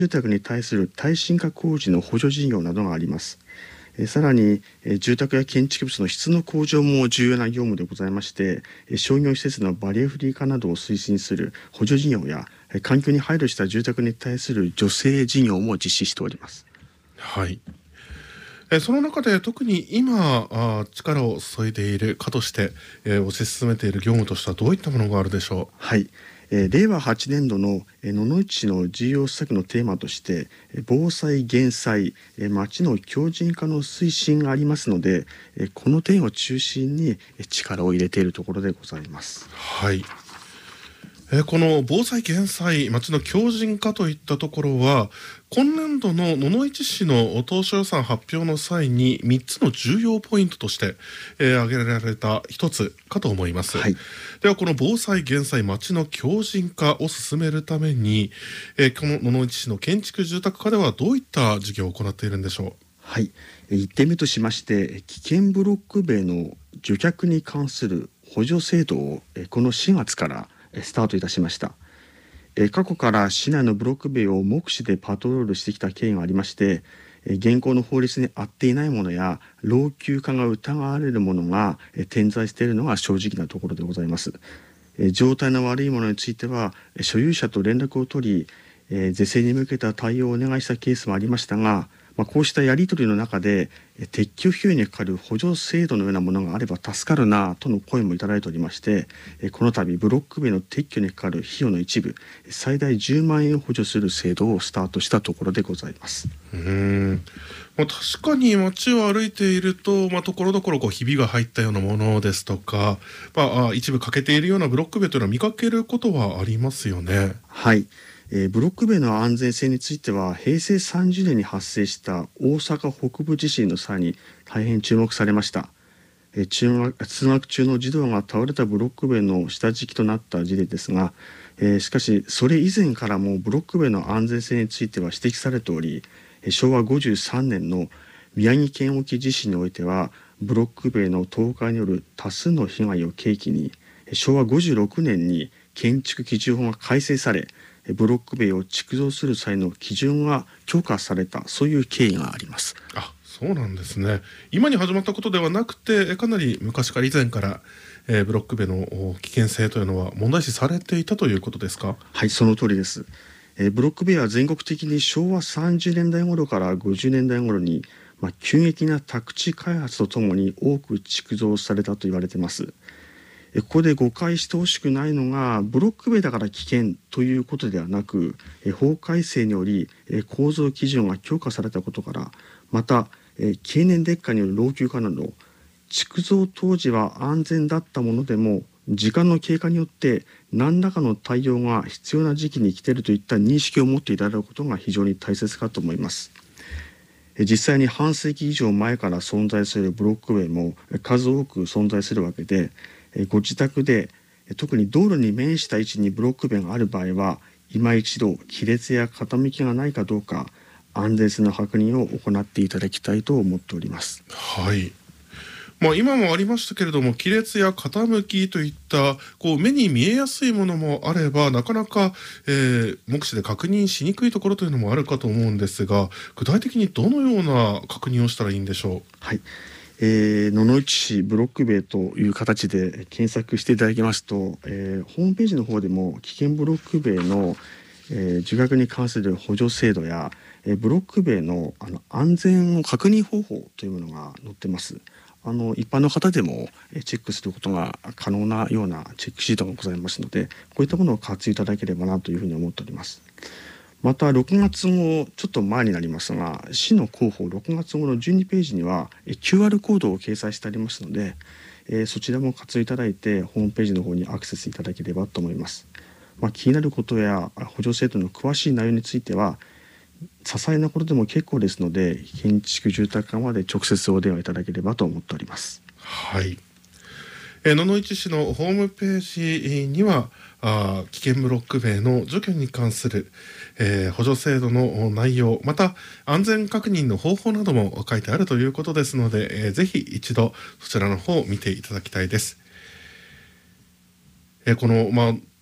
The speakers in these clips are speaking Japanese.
住宅に対する耐震化工事の補助事業などがあります。さらに住宅や建築物の質の向上も重要な業務でございまして、商業施設のバリアフリー化などを推進する補助事業や環境に配慮した住宅に対する助成事業も実施しております。 はい。その中で特に今力を注いでいる課として、推し進めている業務としてはどういったものがあるでしょう。 はい、令和8年度の野々市市の重要施策のテーマとして防災減災、町の強靭化の推進がありますので、この点を中心に力を入れているところでございます。 はい。この防災減災、町の強靭化といったところは、今年度の野々市市の当初予算発表の際に3つの重要ポイントとして、挙げられた一つかと思います。 はい、 ではこの防災減災、町の強靭化を進めるために、この野々市市の建築住宅課ではどういった事業を行っているんでしょう。 はい、1点目としまして危険ブロック塀の除却に関する補助制度をこの4月からスタートいたしました。過去から市内のブロック塀を目視でパトロールしてきた経緯がありまして、現行の法律に合っていないものや老朽化が疑われるものが点在しているのが正直なところでございます。状態の悪いものについては所有者と連絡を取り、是正に向けた対応をお願いしたケースもありましたが、こうしたやり取りの中で撤去費用にかかる補助制度のようなものがあれば助かるなとの声もいただいておりまして、この度ブロック塀の撤去にかかる費用の一部最大10万円を補助する制度をスタートしたところでございます。 確かに街を歩いていると、ところどころひびが入ったようなものですとか、一部欠けているようなブロック塀というのは見かけることはありますよね。 はい、ブロック塀の安全性については平成30年に発生した大阪北部地震の際に大変注目されました。通学中の児童が倒れたブロック塀の下敷きとなった事例ですが、しかしそれ以前からもブロック塀の安全性については指摘されており、昭和53年の宮城県沖地震においてはブロック塀の倒壊による多数の被害を契機に昭和56年に建築基準法が改正され、ブロック塀を築造する際の基準が強化された、そういう経緯があります。 そうなんですね。今に始まったことではなくて、かなり昔から以前から、ブロック塀の危険性というのは問題視されていたということですか。 はい、その通りです。ブロック塀は全国的に昭和30年代頃から50年代頃に、急激な宅地開発とともに多く築造されたと言われています。ここで誤解してほしくないのが、ブロック塀だから危険ということではなく、法改正により構造基準が強化されたことから、また経年劣化による老朽化など築造当時は安全だったものでも時間の経過によって何らかの対応が必要な時期に来ているといった認識を持っていただくことが非常に大切かと思います。実際に半世紀以上前から存在するブロック塀も数多く存在するわけで、ご自宅で特に道路に面した位置にブロック塀がある場合は今一度亀裂や傾きがないかどうか安全性の確認を行っていただきたいと思っております。 はい。今もありましたけれども、亀裂や傾きといった目に見えやすいものもあれば、なかなか、目視で確認しにくいところというのもあるかと思うんですが、具体的にどのような確認をしたらいいんでしょう。 はい、野々市市ブロック塀という形で検索していただきますと、ホームページの方でも危険ブロック塀の受諾に関する補助制度やブロック塀の安全を確認方法というものが載ってます。一般の方でもチェックすることが可能なようなチェックシートがございますので、こういったものを活用いただければなというふうに思っております。また6月後ちょっと前になりますが、市の広報6月後の12ページには QR コードを掲載してありますので、そちらも活用いただいてホームページの方にアクセスいただければと思います。気になることや補助制度の詳しい内容については些細なことでも結構ですので、建築住宅課まで直接お電話いただければと思っております。 はい。野々市市のホームページには危険ブロック塀の除去に関する、補助制度の内容、また安全確認の方法なども書いてあるということですので、ぜひ一度そちらの方を見ていただきたいです。この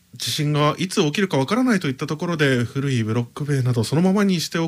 地震がいつ起きるかわからないといったところで、古いブロック塀などそのままにしてお